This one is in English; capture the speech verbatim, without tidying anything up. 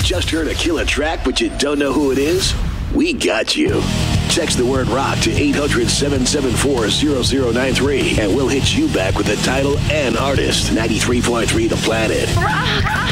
Just heard a killer track, but you don't know who it is? We got you. Text the word rock to eight hundred, seven seven four, zero zero nine three, and we'll hit you back with the title and artist. ninety-three point three The Planet. Rock.